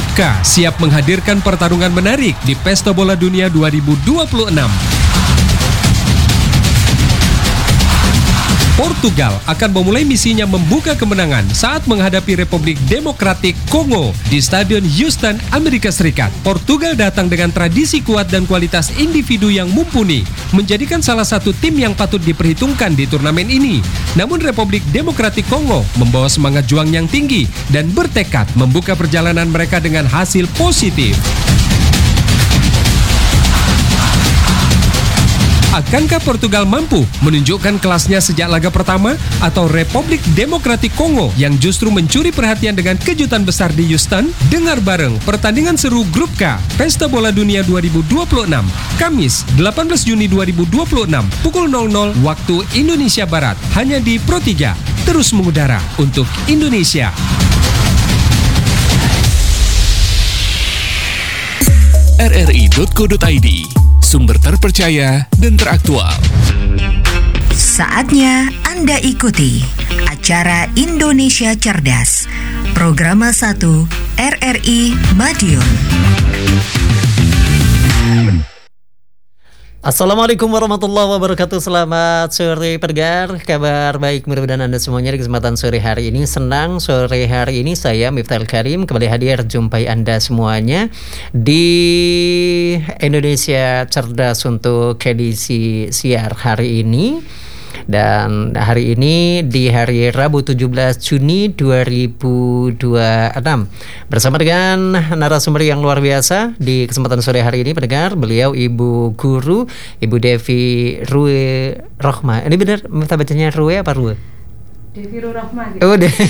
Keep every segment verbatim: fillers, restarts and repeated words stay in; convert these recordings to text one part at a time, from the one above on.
Grup K siap menghadirkan pertarungan menarik di Pesta Bola Dunia dua ribu dua puluh enam. Portugal akan memulai misinya membuka kemenangan saat menghadapi Republik Demokratik Kongo di Stadion Houston, Amerika Serikat. Portugal datang dengan tradisi kuat dan kualitas individu yang mumpuni, menjadikan salah satu tim yang patut diperhitungkan di turnamen ini. Namun Republik Demokratik Kongo membawa semangat juang yang tinggi dan bertekad membuka perjalanan mereka dengan hasil positif. Akankah Portugal mampu menunjukkan kelasnya sejak laga pertama atau Republik Demokratik Kongo yang justru mencuri perhatian dengan kejutan besar di Houston? Dengar bareng pertandingan seru Grup K Pesta Bola Dunia dua ribu dua puluh enam Kamis delapan belas Juni dua ribu dua puluh enam pukul nol nol waktu Indonesia Barat hanya di Pro tiga, terus mengudara untuk Indonesia. R R I titik co titik I D, sumber terpercaya dan teraktual. Saatnya Anda ikuti acara Indonesia Cerdas, Program satu R R I Madiun. Assalamualaikum warahmatullahi wabarakatuh. Selamat sore pendengar. Kabar baik mudah-mudahan Anda semuanya di kesempatan sore hari ini. Senang sore hari ini saya Miftahul Karim kembali hadir jumpai Anda semuanya di Indonesia Cerdas untuk edisi siar hari ini. Dan hari ini di hari Rabu tujuh belas Juni dua ribu dua puluh enam bersama dengan narasumber yang luar biasa di kesempatan sore hari ini pendengar. Beliau Ibu Guru Ibu Devi Rue Rohma. Ini benar minta bacanya Rue apa Rue? Devi Rue Rohma gitu. Oh, De-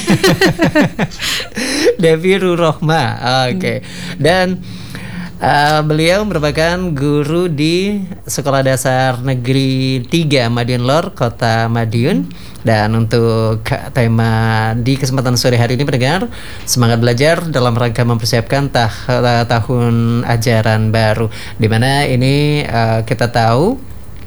Devi Rue Rohma. Oke. Okay. Dan Uh, beliau merupakan guru di Sekolah Dasar Negeri tiga Madiun Lor, Kota Madiun. Dan untuk tema di kesempatan sore hari ini pendengar, semangat belajar dalam rangka mempersiapkan tah- tahun ajaran baru, di mana ini uh, kita tahu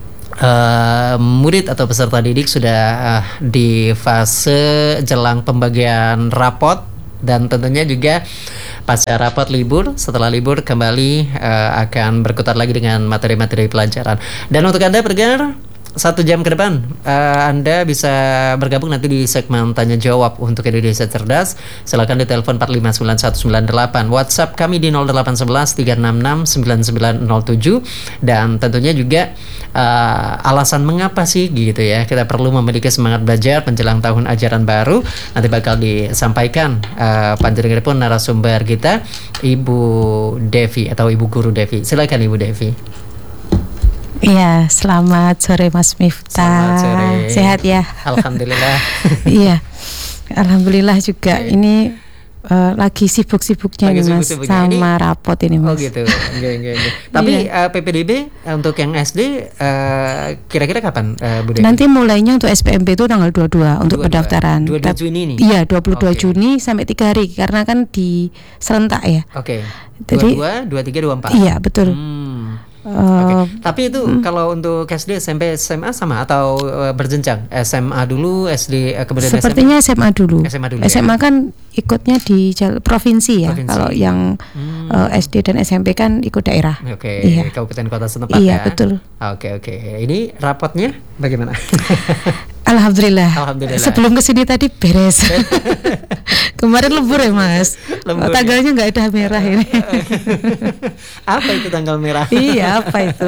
Uh, murid atau peserta didik sudah uh, di fase jelang pembagian rapot. Dan tentunya juga pasca rapat libur, setelah libur kembali uh, akan berkutat lagi dengan materi-materi pelajaran. Dan untuk Anda pendengar, satu jam ke depan uh, Anda bisa bergabung nanti di segmen Tanya Jawab untuk Indonesia Cerdas. Silakan di telepon empat lima sembilan satu sembilan delapan, WhatsApp kami di nol delapan satu satu tiga enam enam sembilan sembilan nol tujuh. Dan tentunya juga uh, alasan mengapa sih gitu ya kita perlu memiliki semangat belajar menjelang tahun ajaran baru nanti bakal disampaikan uh, panjenenganipun narasumber kita Ibu Devi atau Ibu Guru Devi. Silakan Ibu Devi. Iya, selamat sore Mas Miftah. Selamat sore. Sehat ya? Alhamdulillah. Iya, alhamdulillah juga. Ini uh, lagi sibuk-sibuknya Lagi nih Mas sibuk-sibuknya. sama Ini- rapot ini Mas. Oh gitu. Enggak, enggak, enggak. Tapi uh, P P D B uh, untuk yang S D uh, kira-kira kapan uh, Bu Devi? Nanti mulainya untuk S P M B itu tanggal dua puluh dua untuk dua puluh dua. pendaftaran. dua puluh dua Tap- Juni nih? Iya, dua puluh dua Oke. Juni sampai tiga hari karena kan di serentak ya. Oke. Jadi- dua puluh dua, dua puluh tiga, dua puluh empat. Iya, betul. Hmm. Uh, Oke. Tapi itu kalau untuk S D, S M P, S M A sama atau uh, berjenjang? S M A dulu, S D uh, kemudian Sepertinya S M A dulu. S M A dulu S M A ya? kan ikutnya di jal- provinsi ya. Provinsi. Kalau yang Hmm. uh, S D dan S M P kan ikut daerah. Oke, Iya. kabupaten kota setempat Iya, ya. betul. Oke, oke. Ini rapotnya bagaimana? Alhamdulillah. Alhamdulillah. Sebelum kesini tadi beres. Kemarin lembur ya Mas. Lembur, Oh, ya? tanggalnya nggak ada merah ini. Apa itu tanggal merah? Iya, apa itu?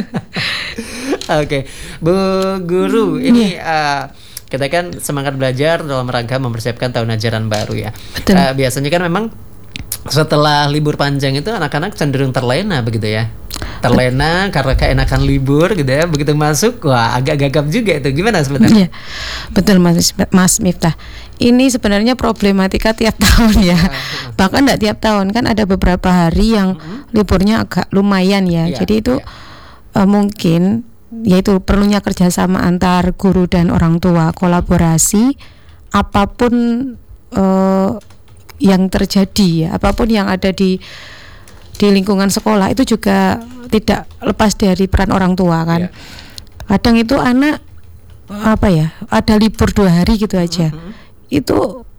Oke, Bu Guru, ini uh, kita kan semangat belajar dalam rangka mempersiapkan tahun ajaran baru ya. Betul. Uh, biasanya kan memang setelah libur panjang itu anak-anak cenderung terlena begitu ya. Terlena karena keenakan libur gitu ya. Begitu masuk, wah agak gagap juga itu. Gimana sebenarnya? Iya, betul Mas Mas Miftah. Ini sebenarnya problematika tiap tahun ya. Bahkan tidak tiap tahun kan ada beberapa hari yang liburnya agak lumayan ya. Iya, Jadi itu iya. uh, mungkin yaitu perlunya kerjasama antar guru dan orang tua, kolaborasi apapun uh, yang terjadi ya, apapun yang ada di di lingkungan sekolah itu juga tidak lepas dari peran orang tua kan. Iya. Kadang itu anak apa ya, ada libur dua hari gitu aja. Mm-hmm. Itu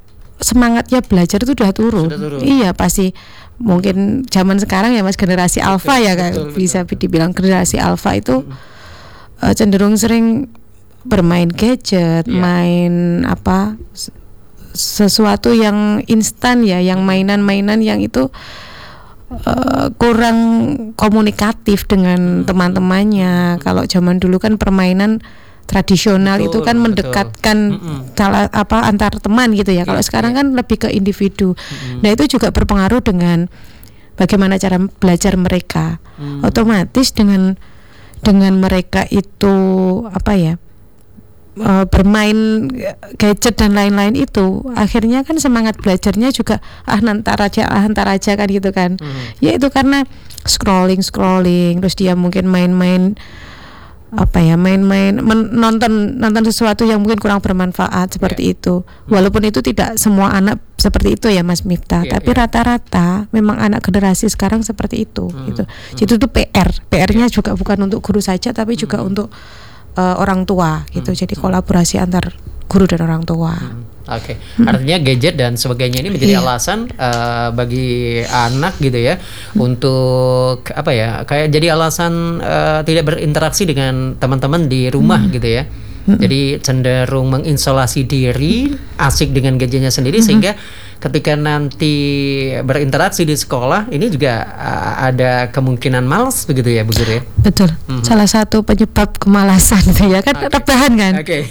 semangatnya belajar itu udah turun. Sudah turun. Iya pasti. Mungkin zaman sekarang ya Mas generasi alfa ya kan, betul, bisa betul. dibilang generasi alfa itu hmm. uh, cenderung sering bermain gadget, Iya. main apa s- sesuatu yang instan ya, yang mainan-mainan yang itu uh, kurang komunikatif dengan Hmm. teman-temannya. Kalau zaman dulu kan permainan tradisional Betul, itu kan betul. mendekatkan Mm-mm. salah apa antar teman gitu ya. Kalau Iya, sekarang iya. kan lebih ke individu. Mm-mm. Nah, itu juga berpengaruh dengan bagaimana cara belajar mereka. Hmm. Otomatis dengan dengan mereka itu apa ya? eh, bermain gadget dan lain-lain itu akhirnya kan semangat belajarnya juga ah ntar aja ah ntar aja kan gitu kan. Hmm. Ya itu karena scrolling scrolling terus dia mungkin main-main apa ya main-main men- nonton nonton sesuatu yang mungkin kurang bermanfaat seperti itu. Walaupun itu tidak semua anak seperti itu ya Mas Miftah, Iya, tapi iya. rata-rata memang anak generasi sekarang seperti itu Hmm, gitu. Jadi itu P R. P R-nya juga bukan untuk guru saja tapi juga untuk uh, orang tua gitu. Jadi kolaborasi antar guru dan orang tua. Oke, artinya gadget dan sebagainya ini menjadi Iya. alasan uh, bagi anak gitu ya untuk apa ya kayak jadi alasan uh, tidak berinteraksi dengan teman-teman di rumah gitu ya. Jadi cenderung mengisolasi diri, asik dengan gadgetnya sendiri sehingga ketika nanti berinteraksi di sekolah ini juga uh, ada kemungkinan malas begitu ya Bu Guru ya. Betul. Salah satu penyebab kemalasan itu ya kan Oke. rebahan kan. Oke.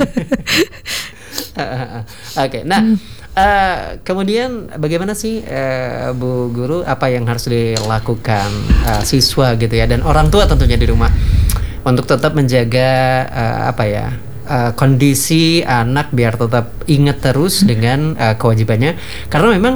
Oke. Nah, eh, kemudian bagaimana sih eh, Bu Guru apa yang harus dilakukan eh, siswa gitu ya dan orang tua tentunya di rumah untuk tetap menjaga eh, apa ya eh, kondisi anak biar tetap ingat terus dengan eh, kewajibannya karena memang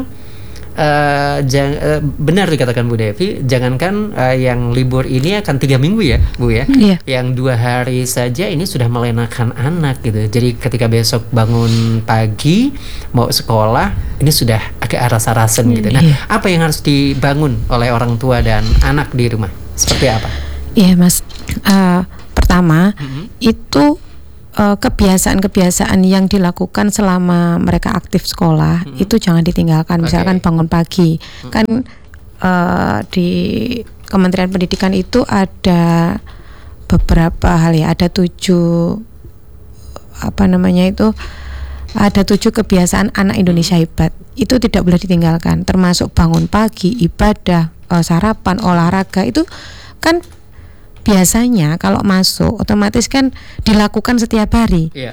eh, jang- eh, benar dikatakan Bu Devi, jangankan eh, yang libur ini akan tiga minggu ya Bu ya, Iya. yang dua hari saja ini sudah melenakan anak gitu. Jadi ketika besok bangun pagi mau sekolah ini sudah agak rasa-rasen gitu. Nah, Iya. apa yang harus dibangun oleh orang tua dan anak di rumah? Seperti apa? Iya Mas. Uh, pertama Mhm. itu uh, kebiasaan-kebiasaan yang dilakukan selama mereka aktif sekolah itu jangan ditinggalkan. Misalkan Oke. bangun pagi kan uh, di Kementerian Pendidikan itu ada beberapa hal ya. Ada tujuh apa namanya itu ada tujuh kebiasaan anak Indonesia hebat. Itu tidak boleh ditinggalkan. Termasuk bangun pagi, ibadah, uh, sarapan, olahraga itu kan biasanya kalau masuk otomatis kan dilakukan setiap hari. Iya.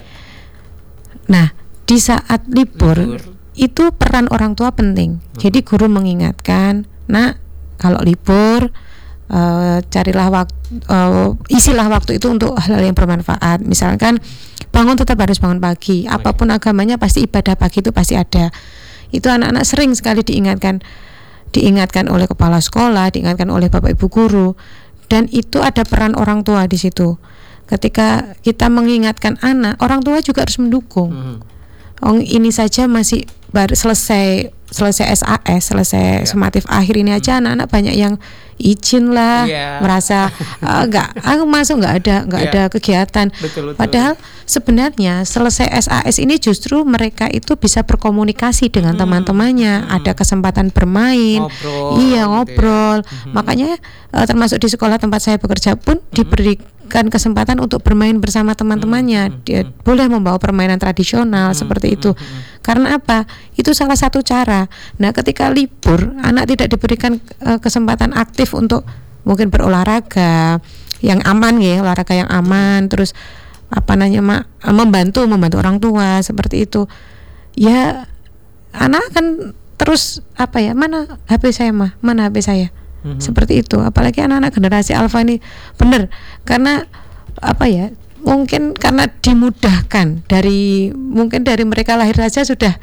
Nah, di saat libur, Libur. itu peran orang tua penting. Jadi guru mengingatkan, "Nak, kalau libur eh, carilah waktu isilah waktu itu untuk hal-hal yang bermanfaat. Misalkan bangun tetap harus bangun pagi. Apapun agamanya pasti ibadah pagi itu pasti ada." Itu anak-anak sering sekali diingatkan diingatkan oleh kepala sekolah, diingatkan oleh Bapak Ibu guru. Dan itu ada peran orang tua di situ. Ketika kita mengingatkan anak, orang tua juga harus mendukung. Mhm. Oh, ini saja masih baru selesai selesai S A S, selesai Iya. sumatif akhir ini aja anak-anak banyak yang izin lah, Iya. merasa "Ah, enggak, aku masuk nggak ada nggak Iya. ada kegiatan. Betul, betul. Padahal sebenarnya selesai S A S ini justru mereka itu bisa berkomunikasi dengan teman-temannya, ada kesempatan bermain, Ngobrol, iya gitu ya. ngobrol. Makanya eh, termasuk di sekolah tempat saya bekerja pun diberikan kesempatan untuk bermain bersama teman-temannya. Dia boleh membawa permainan tradisional seperti itu. Karena apa? Itu salah satu cara. Nah, ketika libur, anak tidak diberikan eh, kesempatan aktif untuk mungkin berolahraga yang aman ya, olahraga yang aman, terus apa namanya mak membantu membantu orang tua seperti itu. Ya, anak akan terus apa ya? Mana H P saya mah? Mana H P saya? Seperti itu. Apalagi anak-anak generasi alfa ini benar karena apa ya? Mungkin karena dimudahkan dari mungkin dari mereka lahir saja sudah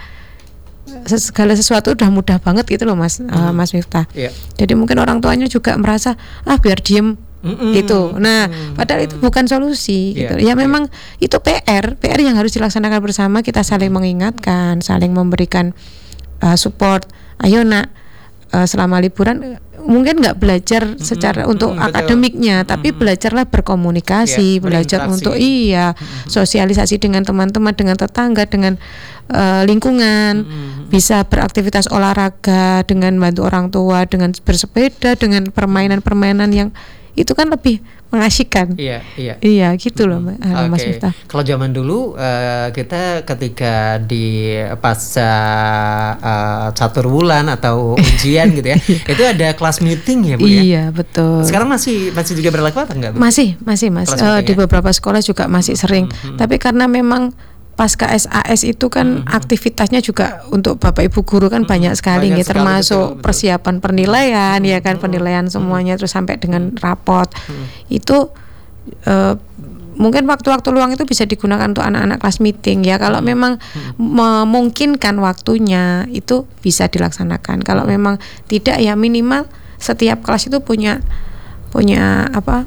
segala sesuatu udah mudah banget gitu loh Mas uh, Mas Miftah. Iya. Jadi mungkin orang tuanya juga merasa ah biar diem Mm-mm. gitu. Nah, padahal itu bukan solusi Iya, gitu. Ya memang itu P R, P R yang harus dilaksanakan bersama, kita saling mengingatkan, saling memberikan uh, support. Ayo nak, uh, selama liburan mungkin nggak belajar secara Mm-mm, untuk mm, betul. akademiknya, tapi Mm-mm. belajarlah berkomunikasi, Iya, belajar berinteraksi. untuk iya sosialisasi dengan teman-teman, dengan tetangga, dengan eh, lingkungan, Mm-mm. bisa beraktivitas olahraga dengan bantu orang tua, dengan bersepeda, dengan permainan-permainan yang itu kan lebih mengasyikkan. Iya, iya. Iya, gitu loh, Mbak. Halo, Mas Oke. Miftah. Kalau zaman dulu eh, kita ketika di pasca eh, catur bulan atau ujian gitu ya, itu ada kelas meeting ya, Bu ya. Iya, betul. Sekarang masih masih juga berlaku atau enggak, Bu? Masih, masih Mas. Kelas Eh, meeting di ya? beberapa sekolah juga masih sering. Tapi karena memang pasca S A S itu kan aktivitasnya juga untuk Bapak Ibu guru kan banyak sekali, Banyak ya, sekali, termasuk betul, betul. persiapan penilaian, ya kan, penilaian semuanya, terus sampai dengan rapot. Itu eh, mungkin waktu-waktu luang itu bisa digunakan untuk anak-anak kelas meeting ya. Kalau memang memungkinkan waktunya itu bisa dilaksanakan. Kalau memang tidak, ya minimal setiap kelas itu punya punya apa?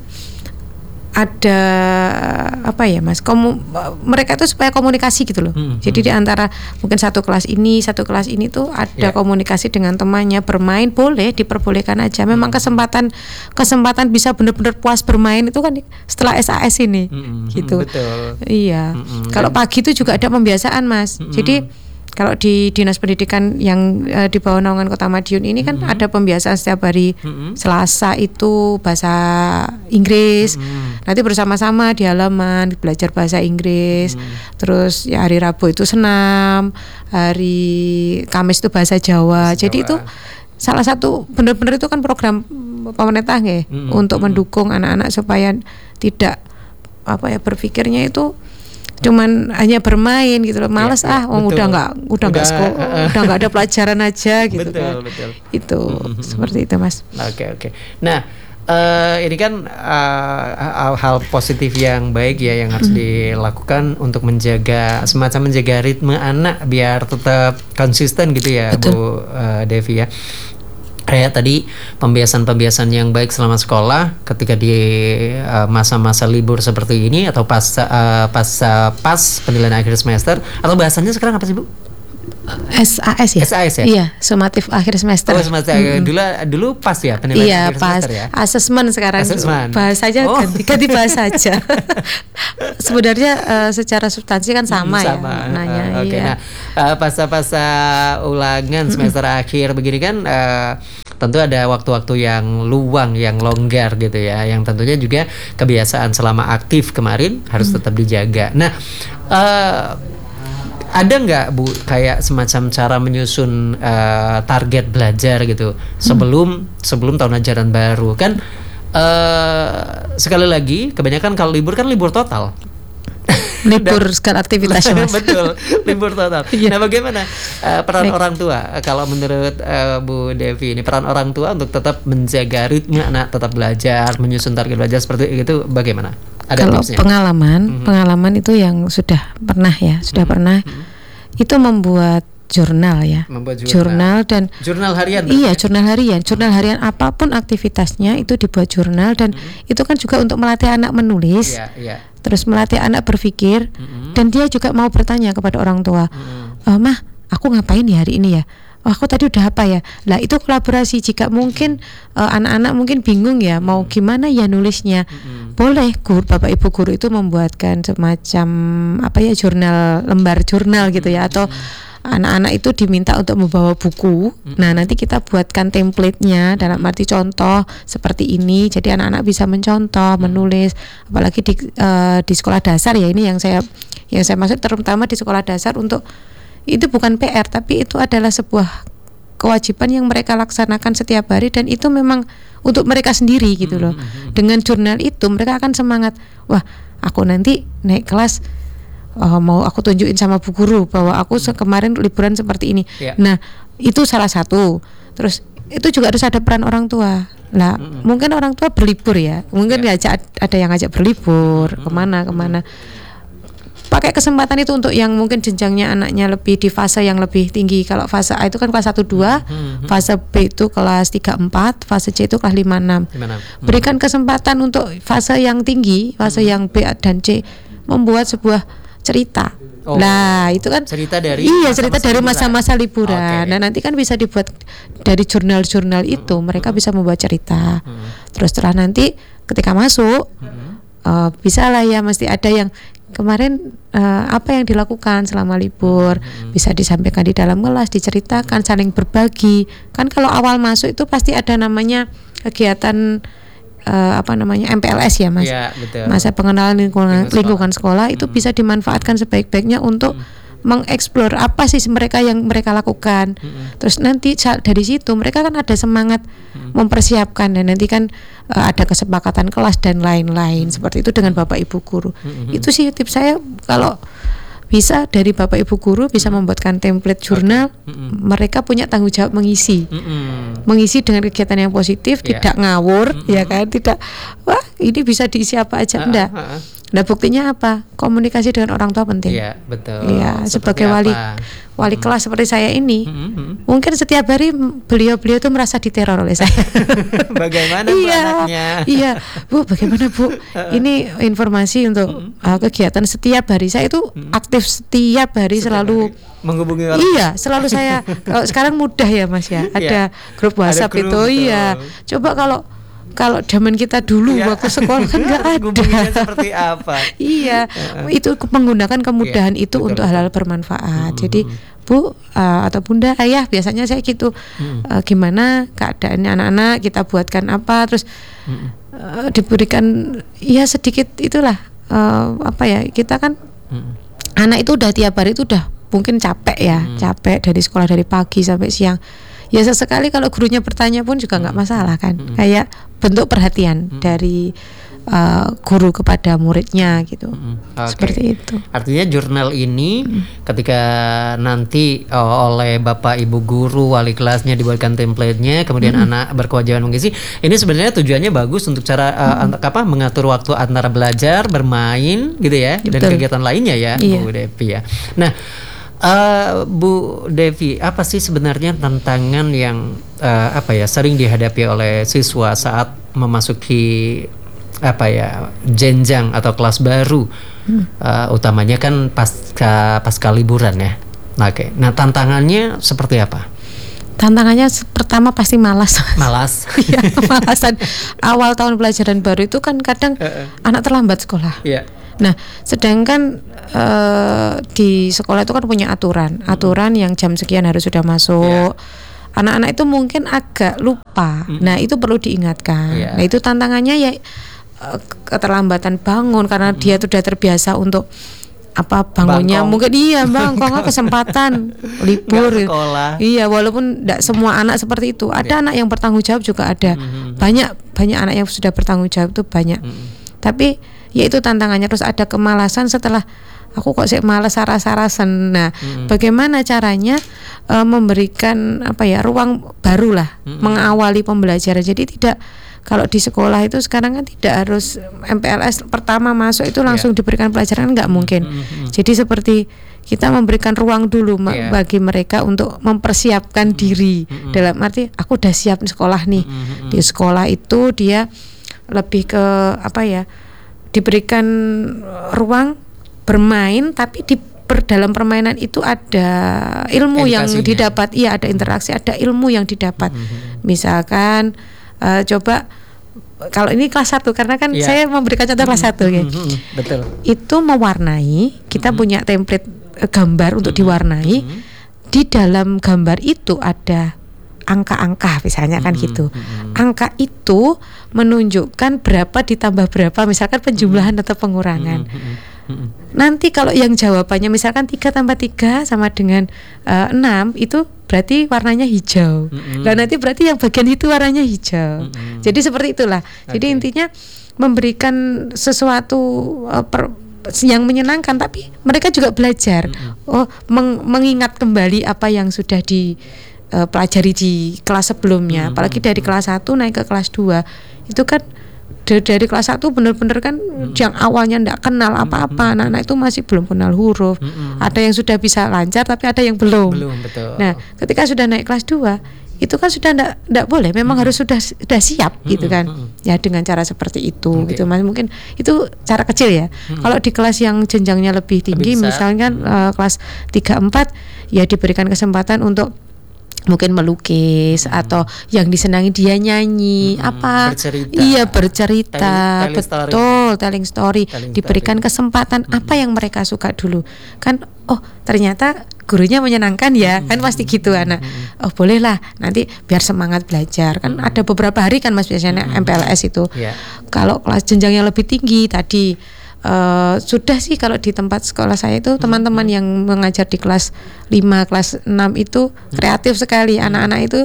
Ada apa ya Mas, Komu, mereka itu supaya komunikasi gitu loh. Hmm, Jadi di antara mungkin satu kelas ini, satu kelas ini tuh ada Ya. komunikasi dengan temannya, bermain boleh, diperbolehkan aja. Memang kesempatan kesempatan bisa benar-benar puas bermain itu kan setelah S A S ini, Mm-mm, gitu. betul. Iya. Mm-mm, Kalau pagi itu juga ada pembiasaan Mas. Jadi kalau di Dinas Pendidikan yang eh, di bawah naungan Kota Madiun ini kan ada pembiasaan setiap hari Selasa itu bahasa Inggris. Nanti bersama-sama di halaman belajar bahasa Inggris. Terus ya hari Rabu itu senam, hari Kamis itu bahasa Jawa. Bahasa Jadi Jawa. itu salah satu benar-benar itu kan program pemerintah nggih, Mm-mm, untuk mendukung anak-anak supaya tidak apa ya berpikirnya itu cuman hanya bermain gitu loh, males Iya, ah, oh, betul. udah nggak udah nggak Udah, sekolah, uh, udah nggak ada pelajaran aja gitu Betul, kan, betul. itu seperti itu Mas. Oke, oke. Nah, eh, ini kan eh, hal-hal positif yang baik ya yang harus dilakukan untuk menjaga semacam menjaga ritme anak biar tetap konsisten gitu ya, Bu eh, Devi ya. Kayak tadi pembiasan-pembiasan yang baik selama sekolah ketika di uh, masa-masa libur seperti ini atau pas uh, pas uh, pas penilaian akhir semester, atau bahasanya sekarang apa sih, Bu? S A S ya? S A S ya? Iya, sumatif akhir semester. Oh, semester dulu dulu pas ya penilaian Iya, akhir pas semester ya. asesmen sekarang. Asesmen. Bahasanya Oh. ganti, ganti bahasa aja. Sebenarnya eh, secara substansi kan sama, ya maknanya. Uh, Oke, Iya. nah uh, pas-pas ulangan semester akhir begini kan uh, tentu ada waktu-waktu yang luang, yang longgar gitu ya, yang tentunya juga kebiasaan selama aktif kemarin harus tetap dijaga. Nah, uh, ada nggak Bu kayak semacam cara menyusun uh, target belajar gitu sebelum sebelum tahun ajaran baru kan? Uh, sekali lagi kebanyakan kalau libur kan libur total. Libur segala aktivitas ya, Mas. Betul, libur total. Iya. Nah, bagaimana uh, peran Baik. orang tua uh, kalau menurut uh, Bu Devi ini, peran orang tua untuk tetap menjaga ritme anak tetap belajar, menyusun target belajar seperti itu bagaimana? Ada Kalau tipsnya? pengalaman, pengalaman itu yang sudah pernah ya, sudah pernah itu membuat jurnal ya. Membuat jurnal. Jurnal dan Jurnal harian. iya, jurnal harian. Jurnal harian apapun aktivitasnya itu dibuat jurnal, dan itu kan juga untuk melatih anak menulis. Iya, iya. Terus melatih anak berpikir, dan dia juga mau bertanya kepada orang tua, "Eh, Mah, aku ngapain ya hari ini ya? Oh, aku tadi udah apa ya?" Lah itu kolaborasi. Jika mungkin eh, anak-anak mungkin bingung ya mau gimana ya nulisnya, boleh guru, bapak ibu guru itu membuatkan semacam apa ya jurnal, lembar jurnal gitu ya, atau anak-anak itu diminta untuk membawa buku. Nah, nanti kita buatkan template-nya dalam arti contoh seperti ini. Jadi anak-anak bisa mencontoh, menulis. Apalagi di eh, di sekolah dasar ya, ini yang saya yang saya maksud terutama di sekolah dasar, untuk itu bukan P R tapi itu adalah sebuah kewajiban yang mereka laksanakan setiap hari, dan itu memang untuk mereka sendiri gitu loh. Dengan jurnal itu mereka akan semangat. Wah, aku nanti naik kelas Uh, mau aku tunjukin sama bu guru bahwa aku se- kemarin liburan seperti ini. Ya. Nah, itu salah satu. Terus itu juga harus ada peran orang tua. Lah, Mm-mm. mungkin orang tua berlibur ya. Mungkin Ya. diajak, ada yang ngajak berlibur kemana kemana. Pakai kesempatan itu untuk yang mungkin jenjangnya anaknya lebih di fase yang lebih tinggi. Kalau fase A itu kan kelas satu dua, fase B itu kelas tiga empat, fase C itu kelas lima enam. Gimana? Berikan kesempatan untuk fase yang tinggi, fase yang B dan C, membuat sebuah cerita Oh. Nah, itu kan cerita dari iya cerita masa-masa dari liburan. masa-masa liburan. Oke. Nah, nanti kan bisa dibuat dari jurnal-jurnal itu, Hmm. mereka bisa membuat cerita. Hmm. Terus setelah nanti ketika masuk, Hmm. uh, bisa lah ya, mesti ada yang kemarin uh, apa yang dilakukan selama libur, Hmm. bisa disampaikan di dalam kelas, diceritakan, saling berbagi. Kan kalau awal masuk itu pasti ada namanya kegiatan uh, apa namanya M P L S ya Mas. Iya, betul. Masa pengenalan lingkungan, Lingkungan lingkungan sekolah itu Hmm. bisa dimanfaatkan sebaik-baiknya untuk mengeksplor apa sih mereka yang mereka lakukan. Hmm. Terus nanti sa- dari situ mereka kan ada semangat mempersiapkan, dan nanti kan uh, ada kesepakatan kelas dan lain-lain seperti itu dengan Bapak Ibu guru. Hmm. Itu sih tips saya, kalau bisa dari Bapak Ibu guru bisa membuatkan template jurnal. Hmm. Mereka punya tanggung jawab mengisi. Hmm. Mengisi dengan kegiatan yang positif, Ya. tidak ngawur, ya kan, tidak wah ini bisa diisi apa aja, Ah, enggak. ah, ah. Nah, buktinya apa? Komunikasi dengan orang tua penting. Iya, betul. Iya, Seperti sebagai wali apa? wali kelas seperti saya ini, Hmm, hmm. mungkin setiap hari beliau-beliau itu merasa diteror oleh saya. Bagaimana Bu Iya, anaknya? iya, Bu, bagaimana Bu? Ini informasi untuk uh, kegiatan setiap hari. Saya itu aktif setiap hari, Setiap selalu hari menghubungi orang. Iya, selalu saya. Kalau sekarang mudah ya Mas ya, ada grup Ada WhatsApp grup, itu. betul. Iya, coba kalau kalau zaman kita dulu Iya. waktu sekolah kan nggak Hubungannya ada. seperti apa? Iya, itu menggunakan kemudahan Iya, itu betul, untuk betul. hal-hal bermanfaat. Jadi Bu uh, atau Bunda, Ayah, biasanya saya gitu. Uh, gimana keadaannya anak-anak, kita buatkan apa, terus uh, diberikan ya sedikit itulah uh, apa ya, kita kan Hmm. anak itu udah tiap hari itu udah mungkin capek ya, capek dari sekolah dari pagi sampai siang. Ya sesekali kalau gurunya bertanya pun juga nggak masalah kan, kayak bentuk perhatian dari uh, guru kepada muridnya gitu. Hmm. Oke. Seperti itu. Artinya jurnal ini ketika nanti uh, oleh Bapak Ibu guru wali kelasnya dibuatkan template-nya, kemudian anak berkewajiban mengisi. Ini sebenarnya tujuannya bagus untuk cara uh, ant- apa mengatur waktu antara belajar, bermain gitu ya, dan Betul. kegiatan lainnya ya, Iya. Bu Devi ya. Nah, uh, Bu Devi, apa sih sebenarnya tantangan yang uh, apa ya sering dihadapi oleh siswa saat memasuki apa ya jenjang atau kelas baru, uh, utamanya kan pasca pasca liburan ya. Nah, oke. Nah, tantangannya seperti apa? Tantangannya s- pertama pasti malas. Malas. Ya, kemalasan. Awal tahun pelajaran baru itu kan kadang anak terlambat sekolah. Iya. Nah, sedangkan eh, di sekolah itu kan punya aturan, aturan yang jam sekian harus sudah masuk. Anak-anak itu mungkin agak lupa. Nah, itu perlu diingatkan. Iya. Nah, itu tantangannya ya eh, keterlambatan bangun karena dia sudah terbiasa untuk apa bangunnya Bangkong. mungkin iya bangkong kesempatan libur. Nggak sekolah. Iya, walaupun tidak semua anak seperti itu. Ada anak yang bertanggung jawab juga ada. Banyak banyak anak yang sudah bertanggung jawab itu banyak. Tapi ya itu tantangannya, terus ada kemalasan setelah aku kok sih malas saras-sarasan. Nah, bagaimana caranya uh, memberikan apa ya ruang baru lah mengawali pembelajaran. Jadi tidak, kalau di sekolah itu sekarang kan tidak harus M P L S pertama masuk itu langsung diberikan pelajaran, nggak mungkin. Jadi seperti kita memberikan ruang dulu ma- Iya. bagi mereka untuk mempersiapkan diri. Dalam arti aku udah siap di sekolah nih. Di sekolah itu dia lebih ke apa ya? Diberikan ruang bermain, tapi di per, dalam permainan itu ada ilmu yang Edukasinya. didapat. Iya, ada interaksi, ada ilmu yang didapat. Misalkan eh, coba kalau ini kelas satu, karena kan Iya. saya memberikan contoh kelas satu ya. Mhm, betul. Itu mewarnai, kita punya template eh, gambar untuk diwarnai. Di dalam gambar itu ada angka-angka misalnya kan gitu. Angka itu menunjukkan berapa ditambah berapa, misalkan penjumlahan atau pengurangan. Nanti kalau yang jawabannya misalkan tiga tambah tiga sama dengan eh, enam, itu berarti warnanya hijau. Nah, nanti berarti yang bagian itu warnanya hijau. Jadi seperti itulah. Jadi Oke. intinya memberikan sesuatu eh, per, yang menyenangkan, tapi mereka juga belajar. Oh, meng- mengingat kembali apa yang sudah di eh, pelajari di kelas sebelumnya. Apalagi dari kelas satu naik ke kelas dua. Itu kan dari, dari kelas satu benar-benar kan yang awalnya enggak kenal apa-apa. Anak-anak itu masih belum kenal huruf. Ada yang sudah bisa lancar tapi ada yang belum. Belum, betul. Nah, ketika sudah naik kelas dua, itu kan sudah ndak ndak boleh, memang hmm. harus sudah sudah siap hmm. gitu kan. Hmm. Ya dengan cara seperti itu okay. gitu Mas. Mungkin itu cara kecil ya. Hmm. Kalau di kelas yang jenjangnya lebih tinggi, lebih misalnya hmm. uh, kelas tiga empat ya diberikan kesempatan untuk mungkin melukis hmm. atau yang disenangi dia nyanyi hmm. apa bercerita. Iya bercerita telling, telling betul story. telling story telling diberikan story. kesempatan hmm. apa yang mereka suka dulu kan. Oh ternyata gurunya menyenangkan ya hmm. kan pasti gitu anak. hmm. Oh bolehlah nanti biar semangat belajar kan. hmm. Ada beberapa hari kan Mas biasanya hmm. M P L S itu yeah. Kalau kelas jenjang yang lebih tinggi tadi Uh, sudah sih kalau di tempat sekolah saya itu teman-teman hmm. yang mengajar di kelas lima, kelas enam itu kreatif sekali. Anak-anak itu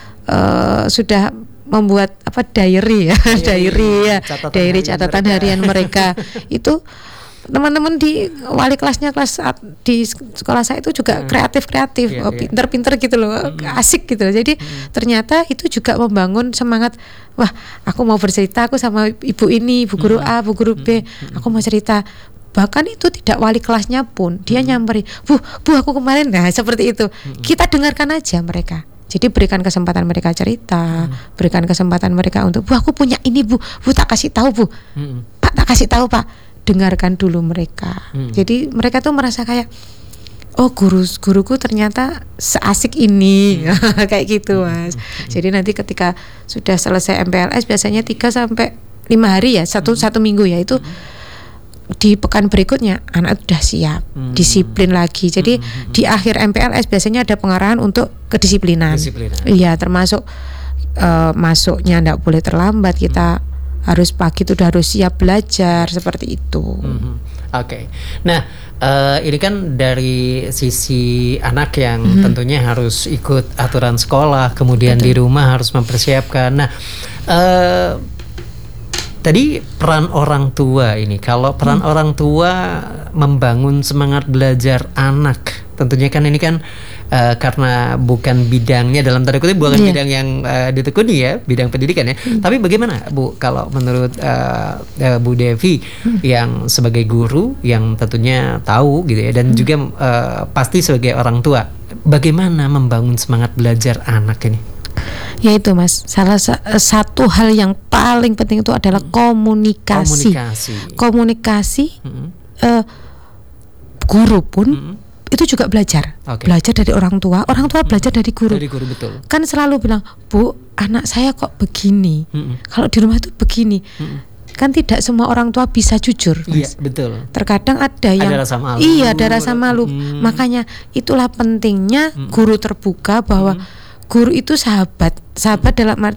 uh, sudah membuat apa diary ya, diary ya, catatan diary harian catatan mereka. harian mereka. Itu teman-teman di wali kelasnya kelas di sekolah saya itu juga hmm. kreatif-kreatif, yeah, oh, yeah. pinter-pinter gitu loh, hmm. asik gitu loh. Jadi hmm. ternyata itu juga membangun semangat. Wah, aku mau bercerita, aku sama ibu ini, ibu guru hmm. A, ibu guru B, hmm. aku mau cerita. Bahkan itu tidak wali kelasnya pun dia hmm. nyamperin, bu, bu aku kemarin, nah seperti itu. Hmm. Kita dengarkan aja mereka. Jadi berikan kesempatan mereka cerita, hmm. berikan kesempatan mereka untuk, bu aku punya ini bu, bu tak kasih tahu bu, hmm. pak tak kasih tahu pak. Dengarkan dulu mereka. Hmm. Jadi mereka tuh merasa kayak oh guru guruku ternyata seasik ini hmm. kayak gitu Mas. Hmm. Jadi nanti ketika sudah selesai M P L S biasanya tiga sampai lima hari ya, satu hmm. satu minggu ya itu hmm. di pekan berikutnya anak sudah siap, hmm. disiplin lagi. Jadi hmm. di akhir M P L S biasanya ada pengarahan untuk kedisiplinan. Iya, termasuk uh, masuknya enggak boleh terlambat kita. Hmm. Harus pagi itu udah harus siap belajar seperti itu. Mm-hmm. Oke, okay. Nah uh, ini kan dari sisi anak yang mm-hmm. tentunya harus ikut aturan sekolah, kemudian Betul. Di rumah harus mempersiapkan. Nah, uh, tadi peran orang tua ini, kalau peran mm. orang tua membangun semangat belajar anak, tentunya kan ini kan uh, karena bukan bidangnya dalam tanda kutip bukan yeah. bidang yang uh, ditekuni ya, bidang pendidikan ya. Hmm. Tapi bagaimana Bu kalau menurut uh, uh, Bu Devi hmm. yang sebagai guru yang tentunya tahu gitu ya dan hmm. juga uh, pasti sebagai orang tua, bagaimana membangun semangat belajar anak ini? Ya itu Mas, salah sa- satu hal yang paling penting itu adalah komunikasi. Komunikasi. Komunikasi hmm. uh, guru pun hmm. itu juga belajar, okay. belajar dari orang tua, orang tua belajar dari guru. Dari guru betul. Kan selalu bilang, Bu, anak saya kok begini. Mm-mm. Kalau di rumah itu begini. Mm-mm. Kan tidak semua orang tua bisa jujur, Mas. Iya, betul. Terkadang ada yang ada rasa malu. Iya, ada rasa malu. Mm. Makanya itulah pentingnya mm. guru terbuka bahwa mm. guru itu sahabat, sahabat dalam